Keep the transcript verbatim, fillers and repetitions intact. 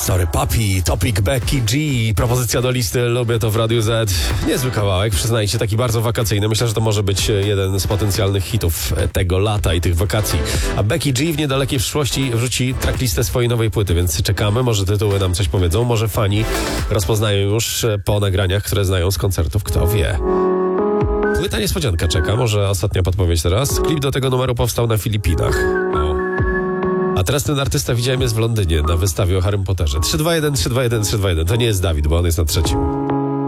Sorry Papi, Topic, Becky G, propozycja do listy, lubię to w Radiu Z. Niezły kawałek, przyznajcie, taki bardzo wakacyjny. Myślę, że to może być jeden z potencjalnych hitów tego lata i tych wakacji. A Becky G w niedalekiej przyszłości wrzuci tracklistę swojej nowej płyty, więc czekamy, może tytuły nam coś powiedzą, może fani rozpoznają już po nagraniach, które znają z koncertów, kto wie. Płyta niespodzianka czeka, może ostatnia podpowiedź teraz. Klip do tego numeru powstał na Filipinach. O. A teraz ten artysta widziałem jest w Londynie na wystawie o Harrym Potterze. trzy dwa jeden, trzy dwa jeden, trzy dwa jeden. To nie jest Dawid, bo on jest na trzecim.